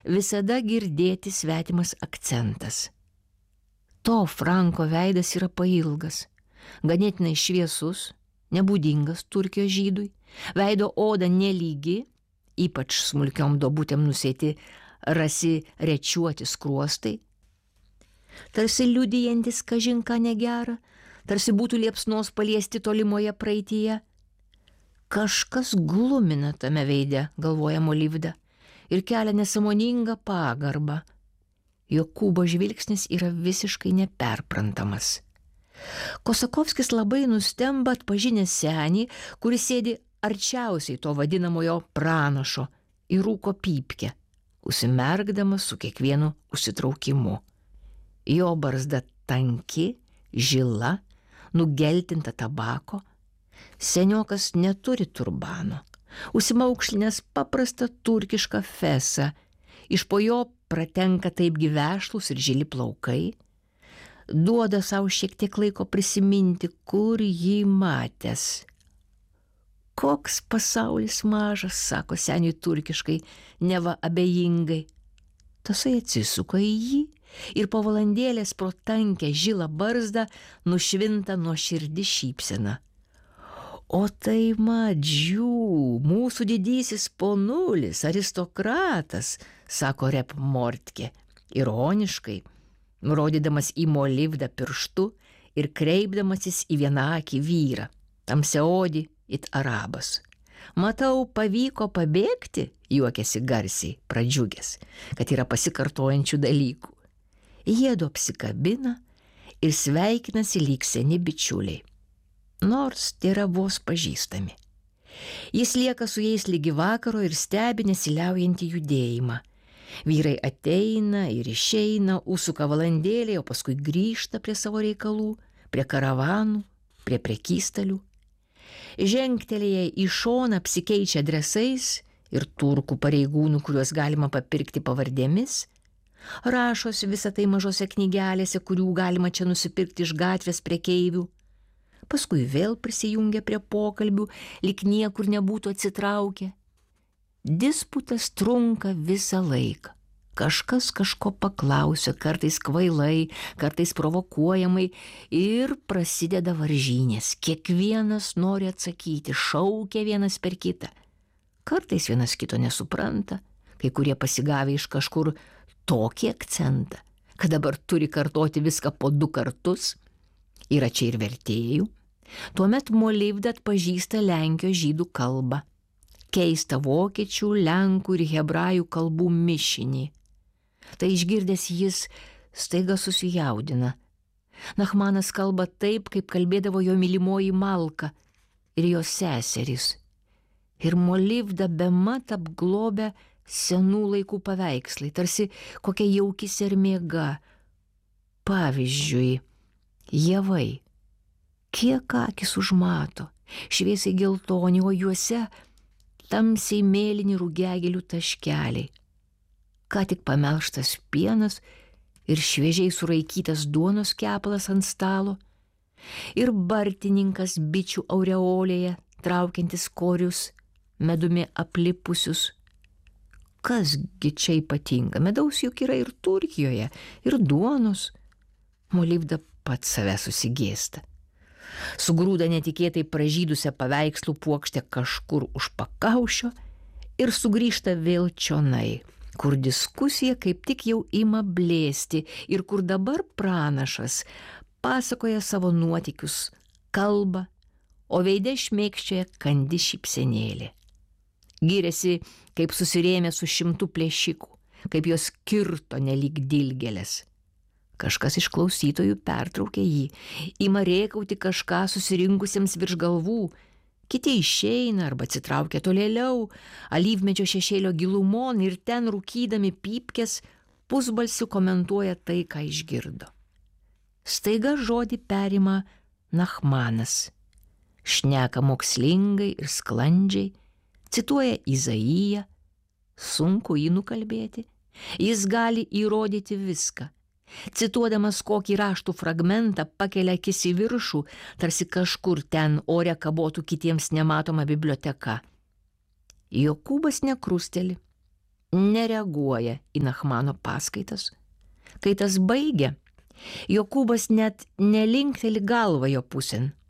visada girdėti svetimas akcentas. To Franko veidas yra pailgas, ganėtinai šviesus, nebūdingas Turkijos žydui, veido oda nelygi, ypač smulkiom duobutėm nusėti rasi rečiuoti skruostai, tarsi liudijantis kažin ką negerą, tarsi būtų liepsnos paliesti tolimoje praeityje. Kažkas glumina tame veide, galvoja Molivda, ir kelia nesąmoningą pagarbą. Jokūbo žvilgsnis yra visiškai neperprantamas. Kosakovskis labai nustemba atpažinęs senį, kuris sėdi arčiausiai to vadinamojo pranašo ir rūko pypkę, užsimerkdamas su kiekvienu užsitraukimu. Jo barzda tanki, žila, nugeltinta tabako. Seniokas neturi turbano, užsimaukšlinęs paprastą turkišką fesą, iš po jo pratenka taip gyvešlus ir žili plaukai, duoda savo šiek tiek laiko prisiminti, kur jį matęs. Koks pasaulis mažas, sako seniui turkiškai, neva abejingai. Tasai atsisuka į jį ir po valandėlės pro tankę žilą barzdą nušvinta nuoširdi šypsena. O tai madžių, mūsų didysis ponulis, aristokratas, sako Rep Mortke, ironiškai, nurodydamas į Molivdą pirštu ir kreipdamasis į vienaakį vyrą, tamsiaodį it arabas. Matau, pavyko pabėgti, juokėsi garsiai, pradžiugęs, kad yra pasikartojančių dalykų. Jiedu apsikabina ir sveikinasi lyg seni bičiuliai, nors tėra vos pažįstami. Jis lieka su jais lygi vakaro ir stebi nesiliaujantį judėjimą. Vyrai ateina ir išeina, užsuka valandėlį, o paskui grįžta prie savo reikalų, prie karavanų, prie prekystalių. Žengtelėję į šoną apsikeičia adresais ir turkų pareigūnų, kuriuos galima papirkti pavardėmis, rašosi visą tai mažose knygelėse, kurių galima čia nusipirkti iš gatvės prekeivių. Paskui vėl prisijungia prie pokalbių, lyg niekur nebūtų atsitraukę. Disputas trunka visą laiką. Kažkas kažko paklausia, kartais kvailai, kartais provokuojamai ir prasideda varžynės. Kiekvienas nori atsakyti, šaukia vienas per kitą. Kartais vienas kito nesupranta, kai kurie pasigavę iš kažkur tokį akcentą, kad dabar turi kartoti viską po 2 kartus. Yra čia ir vertėjų. Tuomet Molivda atpažįsta Lenkijos žydų kalbą, keistą vokiečių, lenkų ir hebrajų kalbų mišinį. Tai išgirdęs jis staiga susijaudina. Nachmanas kalba taip, kaip kalbėdavo jo mylimoji Malka ir jos seserys. Ir Molivda bemat apglobia senų laikų paveikslai, tarsi kokia jauki sermėga. Pavyzdžiui, javai. Kiek akis užmato, šviesiai geltoni, o juose tamsiai mėlyni rugiagėlių taškeliai. Ką tik pamelžtas pienas ir šviežiai suraikytas duonos kepalas ant stalo, ir bartininkas bičių aureolėje, traukiantis korius, medumi aplipusius. Kasgi čia ypatinga? Medaus juk yra ir Turkijoje, ir duonos. Molivda pats save susigėsta. Sugrūda netikėtai pražydusią paveikslų puokštę kažkur už pakaušio ir sugrįžta vėl čionai, kur diskusija kaip tik jau ima blėsti ir kur dabar pranašas pasakoja savo nuotykius, kalba, o veide šmėkščioja kandi šypsenėlė. Giriasi, kaip susirėmė su 100 plėšikų, kaip jos kirto nelyg dilgėlės. Kažkas iš klausytojų pertraukė jį, ima rėkauti kažką susirinkusiems virš galvų, kiti išeina arba atsitraukia tolėliau, alyvmedžio šešėlio gilumon ir ten rūkydami pypkes pusbalsiu komentuoja tai, ką išgirdo. Staiga žodį perima Nachmanas. Šneka mokslingai ir sklandžiai, cituoja Izaiją, sunku jį nukalbėti, jis gali įrodyti viską. Cituodamas kokį raštų fragmentą pakelia akis į viršų, tarsi kažkur ten ore kabotų kitiems nematoma biblioteka. Jokūbas nekrusteli, nereaguoja į Nachmano paskaitas. Kai tas baigia, Jokūbas net nelinkteli galvą jo pusėn,